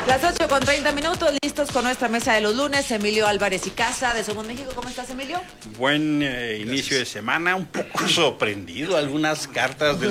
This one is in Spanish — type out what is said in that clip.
Las 8:30, listos con nuestra mesa de los lunes. Emilio Álvarez y Casa de Somos México. ¿Cómo estás, Emilio? Buen inicio de semana, un poco sorprendido. Algunas cartas del